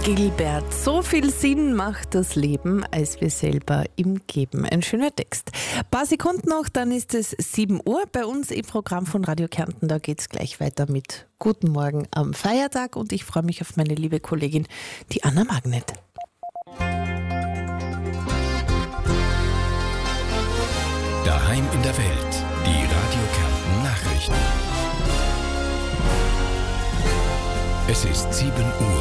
Gilbert. So viel Sinn macht das Leben, als wir selber ihm geben. Ein schöner Text. Ein paar Sekunden noch, dann ist es 7 Uhr bei uns im Programm von Radio Kärnten. Da geht es gleich weiter mit Guten Morgen am Feiertag und ich freue mich auf meine liebe Kollegin, die Anna Magnet. Daheim in der Welt, die Radio Kärnten Nachrichten. Es ist 7 Uhr.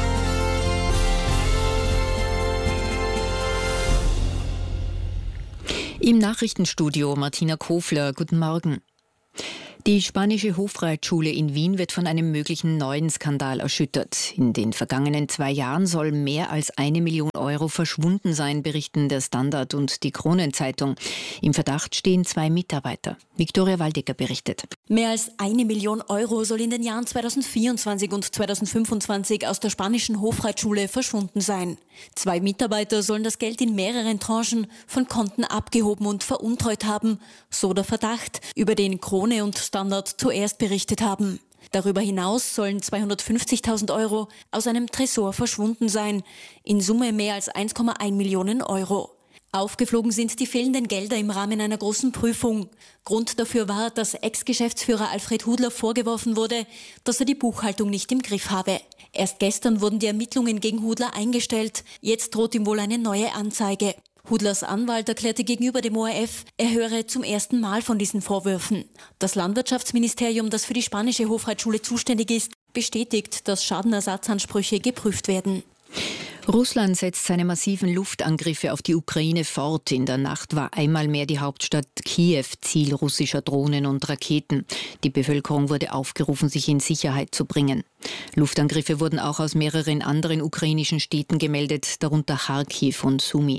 Im Nachrichtenstudio Martina Kofler, guten Morgen. Die spanische Hofreitschule in Wien wird von einem möglichen neuen Skandal erschüttert. In den vergangenen 2 Jahren soll mehr als 1 Million Euro verschwunden sein, berichten der Standard und die Kronenzeitung. Im Verdacht stehen 2 Mitarbeiter. Viktoria Waldecker berichtet. Mehr als 1 Million Euro soll in den Jahren 2024 und 2025 aus der spanischen Hofreitschule verschwunden sein. 2 Mitarbeiter sollen das Geld in mehreren Tranchen von Konten abgehoben und veruntreut haben, so der Verdacht, über den Krone und Standard zuerst berichtet haben. Darüber hinaus sollen 250.000 Euro aus einem Tresor verschwunden sein, in Summe mehr als 1,1 Millionen Euro. Aufgeflogen sind die fehlenden Gelder im Rahmen einer großen Prüfung. Grund dafür war, dass Ex-Geschäftsführer Alfred Hudler vorgeworfen wurde, dass er die Buchhaltung nicht im Griff habe. Erst gestern wurden die Ermittlungen gegen Hudler eingestellt. Jetzt droht ihm wohl eine neue Anzeige. Hudlers Anwalt erklärte gegenüber dem ORF, er höre zum ersten Mal von diesen Vorwürfen. Das Landwirtschaftsministerium, das für die spanische Hofreitschule zuständig ist, bestätigt, dass Schadenersatzansprüche geprüft werden. Russland setzt seine massiven Luftangriffe auf die Ukraine fort. In der Nacht war einmal mehr die Hauptstadt Kiew Ziel russischer Drohnen und Raketen. Die Bevölkerung wurde aufgerufen, sich in Sicherheit zu bringen. Luftangriffe wurden auch aus mehreren anderen ukrainischen Städten gemeldet, darunter Kharkiv und Sumy.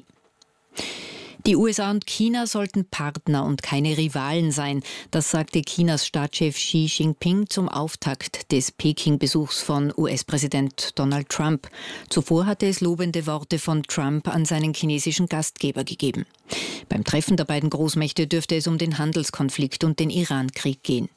Die USA und China sollten Partner und keine Rivalen sein. Das sagte Chinas Staatschef Xi Jinping zum Auftakt des Peking-Besuchs von US-Präsident Donald Trump. Zuvor hatte es lobende Worte von Trump an seinen chinesischen Gastgeber gegeben. Beim Treffen der beiden Großmächte dürfte es um den Handelskonflikt und den Iran-Krieg gehen.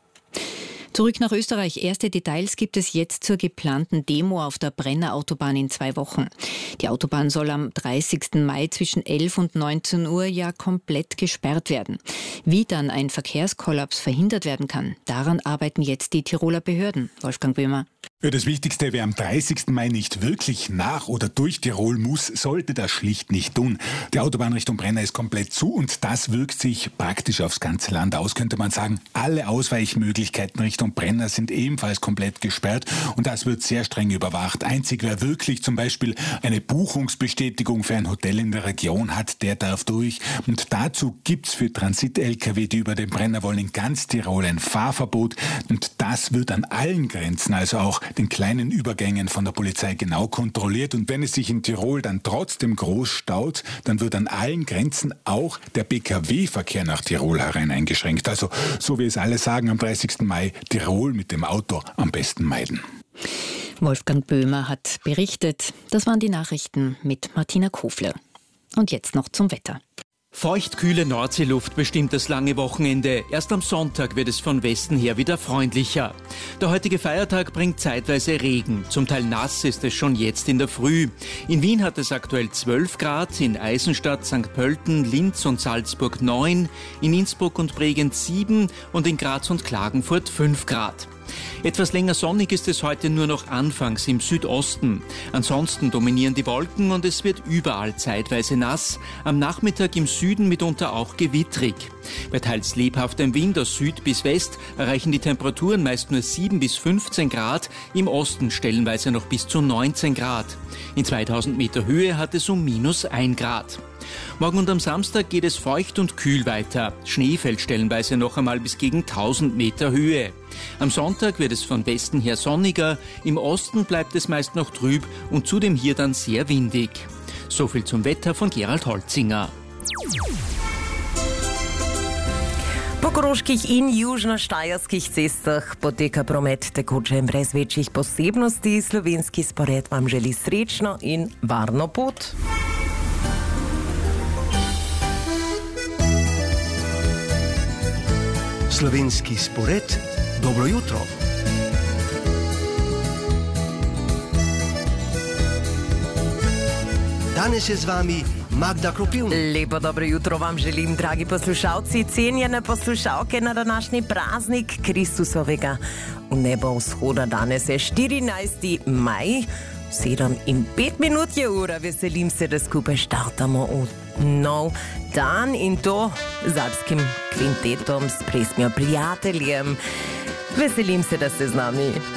Zurück nach Österreich. Erste Details gibt es jetzt zur geplanten Demo auf der Brenner Autobahn in 2 Wochen. Die Autobahn soll am 30. Mai zwischen 11 und 19 Uhr ja komplett gesperrt werden. Wie dann ein Verkehrskollaps verhindert werden kann, daran arbeiten jetzt die Tiroler Behörden. Wolfgang Böhmer. Ja, das Wichtigste, wer am 30. Mai nicht wirklich nach oder durch Tirol muss, sollte das schlicht nicht tun. Die Autobahn Richtung Brenner ist komplett zu und das wirkt sich praktisch aufs ganze Land aus, könnte man sagen. Alle Ausweichmöglichkeiten Richtung Brenner sind ebenfalls komplett gesperrt und das wird sehr streng überwacht. Einzig wer wirklich zum Beispiel eine Buchungsbestätigung für ein Hotel in der Region hat, der darf durch. Und dazu gibt's für Transit-Lkw, die über den Brenner wollen, in ganz Tirol ein Fahrverbot und das wird an allen Grenzen, also auch den kleinen Übergängen von der Polizei genau kontrolliert. Und wenn es sich in Tirol dann trotzdem groß staut, dann wird an allen Grenzen auch der Pkw-Verkehr nach Tirol herein eingeschränkt. Also, so wie es alle sagen, am 30. Mai Tirol mit dem Auto am besten meiden. Wolfgang Böhmer hat berichtet. Das waren die Nachrichten mit Martina Kofler. Und jetzt noch zum Wetter. Feuchtkühle Nordseeluft bestimmt das lange Wochenende. Erst am Sonntag wird es von Westen her wieder freundlicher. Der heutige Feiertag bringt zeitweise Regen. Zum Teil nass ist es schon jetzt in der Früh. In Wien hat es aktuell 12 Grad, in Eisenstadt, St. Pölten, Linz und Salzburg 9, in Innsbruck und Bregenz 7 und in Graz und Klagenfurt 5 Grad. Etwas länger sonnig ist es heute nur noch anfangs im Südosten. Ansonsten dominieren die Wolken und es wird überall zeitweise nass. Am Nachmittag im Süden mitunter auch gewittrig. Bei teils lebhaftem Wind aus Süd bis West erreichen die Temperaturen meist nur 7 bis 15 Grad, im Osten stellenweise noch bis zu 19 Grad. In 2000 Meter Höhe hat es um -1 Grad. Morgen und am Samstag geht es feucht und kühl weiter. Schnee fällt stellenweise noch einmal bis gegen 1000 Meter Höhe. Am Sonntag wird es von Westen her sonniger, im Osten bleibt es meist noch trüb und zudem hier dann sehr windig. So viel zum Wetter von Gerald Holzinger. Pokroških in južnoštajerskih cestah poteka promet tekoče in brez večjih posebnosti. Slovenski spored vam želi srečno in varno pot. Slovenski spored, dobro jutro. Danes je z vami Magda Kropivnik. Lepo dobro jutro vam želim, dragi poslušalci, cenjene poslušalke na današnji praznik Kristusovega v nebo vzhoda. Danes je 14. maj, 7:05 je ura. Veselim se, da skupaj štartamo v nov dan in to z alpskim kvintetom, s pesmijo Prijateljem. Veselim se, da ste z nami.